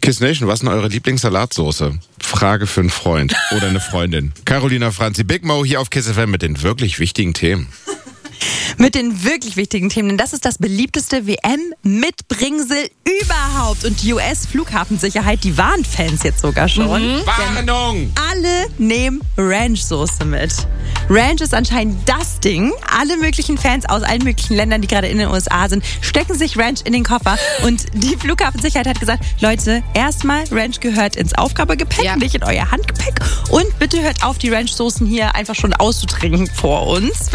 Kiss Nation, was ist denn eure Lieblingssalatsoße? Frage für einen Freund oder eine Freundin. Carolina Franzi, Big Mo hier auf Kiss FM mit den wirklich wichtigen Themen. Mit den wirklich wichtigen Themen, denn das ist das beliebteste WM-Mitbringsel überhaupt. Und die US-Flughafensicherheit, die warnt Fans jetzt sogar schon. Warnung! Alle nehmen Ranch-Soße mit. Ranch ist anscheinend das Ding. Alle möglichen Fans aus allen möglichen Ländern, die gerade in den USA sind, stecken sich Ranch in den Koffer. Und die Flughafensicherheit hat gesagt, Leute, erstmal, Ranch gehört ins Aufgabegepäck, nicht in euer Handgepäck. Und bitte hört auf, die Ranch-Soßen hier einfach schon auszutrinken vor uns.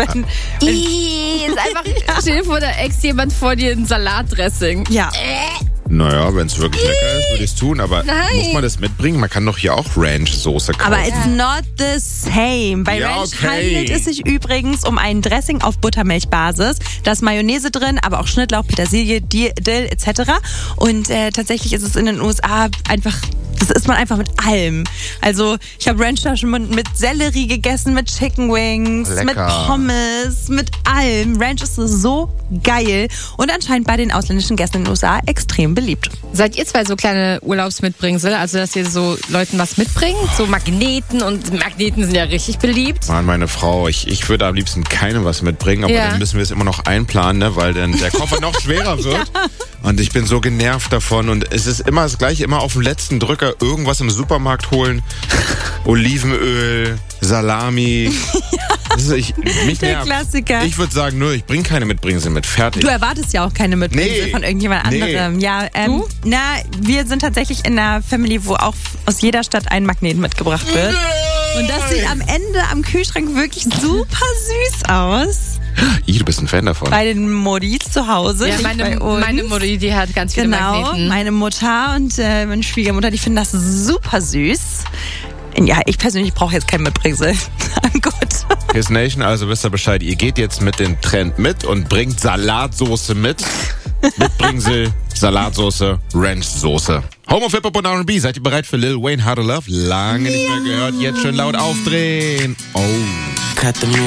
Ist einfach, stell dir vor, da ex jemand vor dir ein Salatdressing. Ja. Naja, wenn es wirklich lecker ist, würde ich es tun. Aber Nein. muss man das mitbringen? Man kann doch hier auch Ranch-Soße kaufen. Aber it's not the same. Bei Ja, Ranch okay. handelt es sich übrigens um ein Dressing auf Buttermilchbasis. Da ist Mayonnaise drin, aber auch Schnittlauch, Petersilie, Dill etc. Und tatsächlich ist es in den USA einfach... Das isst man einfach mit allem. Also ich habe Ranch da schon mit Sellerie gegessen, mit Chicken Wings, Lecker. mit Pommes, mit allem. Ranch ist so geil und anscheinend bei den ausländischen Gästen in den USA extrem beliebt. Seid ihr zwei so kleine Urlaubsmitbringsel? Also, dass ihr so Leuten was mitbringt? So Magneten, und Magneten sind ja richtig beliebt. Mann, meine Frau, ich würde am liebsten keinem was mitbringen, aber dann müssen wir es immer noch einplanen, ne, weil dann der Koffer noch schwerer wird. Und ich bin so genervt davon und es ist immer das Gleiche, immer auf den letzten Drücker irgendwas im Supermarkt holen. Olivenöl, Salami. Mich Der nervt. Klassiker. Ich würde sagen, ich bringe keine Mitbringsel mit, fertig. Du erwartest ja auch keine Mitbringsel von irgendjemand anderem. Ja, Du? Wir sind tatsächlich in einer Family, wo auch aus jeder Stadt ein Magnet mitgebracht wird. Und das sieht am Ende am Kühlschrank wirklich super süß aus. Du bist ein Fan davon. Bei den Modis zu Hause. Ja, nicht bei uns. meine Mutter, die hat ganz viele Genau, Magneten. meine Mutter und meine Schwiegermutter, die finden das super süß. Ja, ich persönlich brauche jetzt kein Mitbringsel. Gut. Kiss Nation, also wisst ihr Bescheid, ihr geht jetzt mit dem Trend mit und bringt Salatsoße mit. Mitbringsel, Salatsoße, Ranchsoße. Home of Hip-Hop und R&B, seid ihr bereit für Lil Wayne, How to Love? Lange nicht mehr gehört, jetzt schön laut aufdrehen. Oh.